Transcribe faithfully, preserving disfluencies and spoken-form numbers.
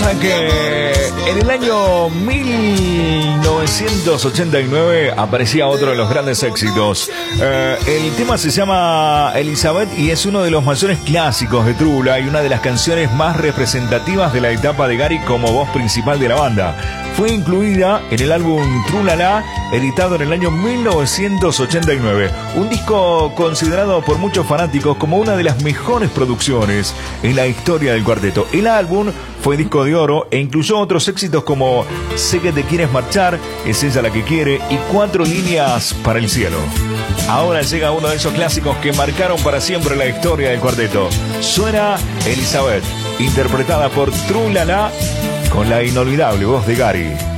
Pasa que en el año mil novecientos ochenta y nueve aparecía otro de los grandes éxitos. Eh, el tema se llama Elizabeth y es uno de los mayores clásicos de Trula y una de las canciones más representativas de la etapa de Gary como voz principal de la banda. Fue incluida en el álbum Trulala, editado en el año mil novecientos ochenta y nueve. Un disco considerado por muchos fanáticos como una de las mejores producciones en la historia del cuarteto. El álbum fue disco de oro e incluyó otros éxitos como Sé que te quieres marchar, Es ella la que quiere y Cuatro líneas para el cielo. Ahora llega uno de esos clásicos que marcaron para siempre la historia del cuarteto. Suena Elizabeth, interpretada por Trulala, con la inolvidable voz de Gary.